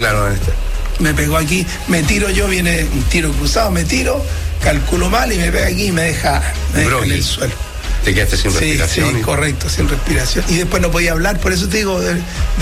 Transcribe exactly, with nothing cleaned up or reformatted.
claro, este. Me pegó aquí, me tiro yo, viene un tiro cruzado, me tiro, calculo mal y me pega aquí y me deja, me deja en el suelo. Te quedaste sin Sí, respiración. sí, y... correcto, sin respiración. Y después no podía hablar, por eso te digo, de,